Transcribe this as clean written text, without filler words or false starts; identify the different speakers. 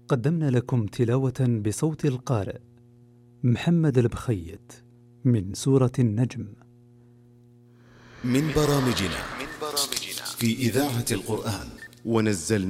Speaker 1: قدمنا لكم تلاوة بصوت القارئ محمد البخيت من سورة النجم
Speaker 2: من برامجنا في إذاعة القرآن. ونزلنا